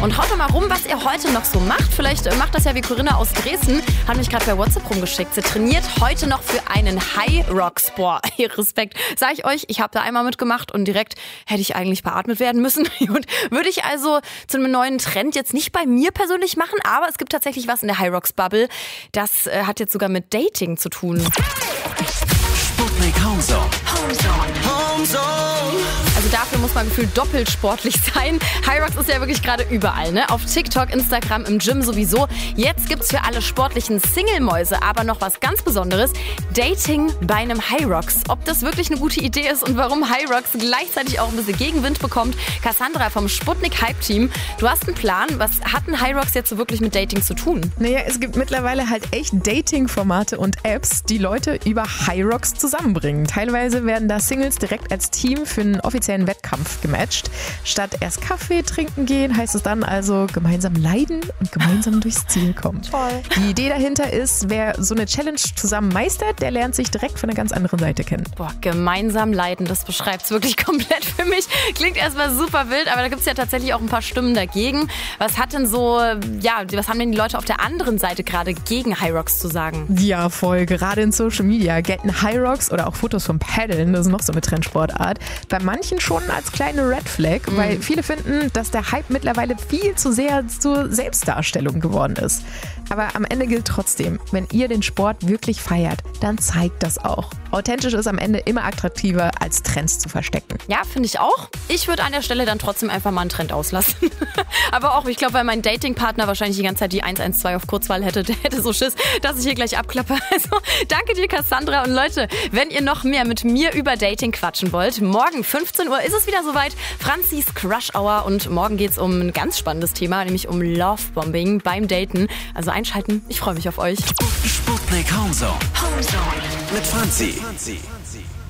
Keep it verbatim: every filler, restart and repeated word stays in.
Und haut doch mal rum, was ihr heute noch so macht. Vielleicht macht das ja wie Corinna aus Dresden. Hat mich gerade bei WhatsApp rumgeschickt. Sie trainiert heute noch für einen High-Rock-Sport. Respekt. Sag ich euch, ich habe da einmal mitgemacht und direkt hätte ich eigentlich beatmet werden müssen. Und würde ich also zu einem neuen Trend jetzt nicht bei mir persönlich machen, aber es gibt tatsächlich was in der High-Rocks-Bubble. Das äh, hat jetzt sogar mit Dating zu tun. Sputnik Homezone. Also dafür muss man gefühlt doppelt sportlich sein. High Rocks ist ja wirklich gerade überall, ne? Auf TikTok, Instagram, im Gym sowieso. Jetzt gibt's für alle sportlichen Single-Mäuse aber noch was ganz Besonderes. Dating bei einem High Rocks. Ob das wirklich eine gute Idee ist und warum High Rocks gleichzeitig auch ein bisschen Gegenwind bekommt. Cassandra vom Sputnik Hype Team. Du hast einen Plan. Was hat ein High Rocks jetzt so wirklich mit Dating zu tun? Naja, es gibt mittlerweile halt echt Dating-Formate und Apps, die Leute über High Rocks zusammenbringen. Teilweise werden da Singles direkt als Team für einen offiziellen Wettkampf gematcht. Statt erst Kaffee trinken gehen, heißt es dann also gemeinsam leiden und gemeinsam durchs Ziel kommen. Toll. Die Idee dahinter ist, wer so eine Challenge zusammen meistert, der lernt sich direkt von einer ganz anderen Seite kennen. Boah, gemeinsam leiden, das beschreibt es wirklich komplett für mich. Klingt erstmal super wild, aber da gibt es ja tatsächlich auch ein paar Stimmen dagegen. Was hat denn so, ja, was haben denn die Leute auf der anderen Seite gerade gegen High Rocks zu sagen? Ja, voll. Gerade in Social Media gelten High Rocks oder auch Fotos vom Paddeln, das ist noch so eine Trendsportart, bei manchen schon als kleine Red Flag, mhm. weil viele finden, dass der Hype mittlerweile viel zu sehr zur Selbstdarstellung geworden ist. Aber am Ende gilt trotzdem, wenn ihr den Sport wirklich feiert, dann zeigt das auch. Authentisch ist am Ende immer attraktiver, als Trends zu verstecken. Ja, finde ich auch. Ich würde an der Stelle dann trotzdem einfach mal einen Trend auslassen. Aber auch, ich glaube, weil mein Datingpartner wahrscheinlich die ganze Zeit die eins eins zwei auf Kurzwahl hätte, der hätte so Schiss, dass ich hier gleich abklappe. Also danke dir, Cassandra. Und Leute, wenn ihr noch mehr mit mir über Dating quatschen wollt, morgen fünfzehn Uhr ist es wieder soweit. Franzis Crush Hour und morgen geht es um ein ganz spannendes Thema, nämlich um Lovebombing beim Daten. Also einschalten, ich freue mich auf euch. Sputnik Homezone. Homezone. Mit Franzi.